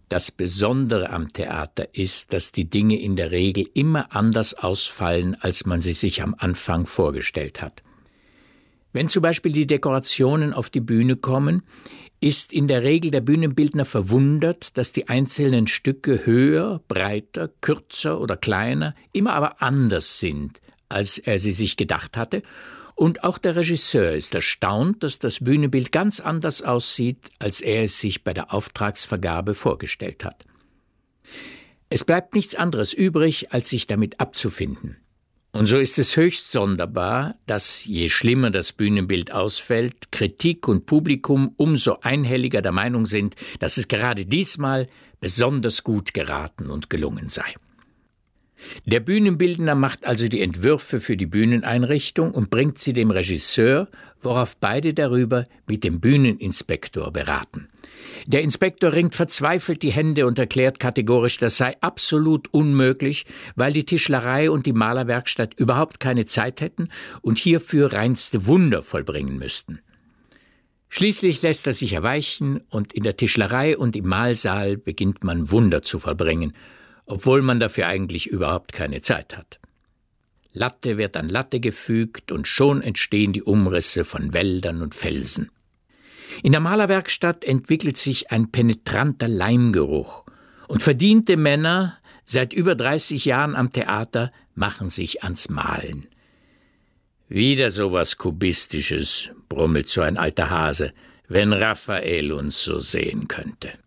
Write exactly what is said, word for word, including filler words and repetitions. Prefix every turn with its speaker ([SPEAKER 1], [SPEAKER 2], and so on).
[SPEAKER 1] Das Besondere am Theater ist, dass die Dinge in der Regel immer anders ausfallen, als man sie sich am Anfang vorgestellt hat. Wenn zum Beispiel die Dekorationen auf die Bühne kommen, ist in der Regel der Bühnenbildner verwundert, dass die einzelnen Stücke höher, breiter, kürzer oder kleiner, immer aber anders sind, als er sie sich gedacht hatte. Und auch der Regisseur ist erstaunt, dass das Bühnenbild ganz anders aussieht, als er es sich bei der Auftragsvergabe vorgestellt hat. Es bleibt nichts anderes übrig, als sich damit abzufinden. Und so ist es höchst sonderbar, dass, je schlimmer das Bühnenbild ausfällt, Kritik und Publikum umso einhelliger der Meinung sind, dass es gerade diesmal besonders gut geraten und gelungen sei. Der Bühnenbildner macht also die Entwürfe für die Bühneneinrichtung und bringt sie dem Regisseur, worauf beide darüber mit dem Bühneninspektor beraten. Der Inspektor ringt verzweifelt die Hände und erklärt kategorisch, das sei absolut unmöglich, weil die Tischlerei und die Malerwerkstatt überhaupt keine Zeit hätten und hierfür reinste Wunder vollbringen müssten. Schließlich lässt er sich erweichen und in der Tischlerei und im Mahlsaal beginnt man Wunder zu vollbringen, obwohl man dafür eigentlich überhaupt keine Zeit hat. Latte wird an Latte gefügt und schon entstehen die Umrisse von Wäldern und Felsen. In der Malerwerkstatt entwickelt sich ein penetranter Leimgeruch und verdiente Männer, seit über dreißig Jahren am Theater, machen sich ans Malen. »Wieder sowas Kubistisches«, brummelt so ein alter Hase, »wenn Raphael uns so sehen könnte.«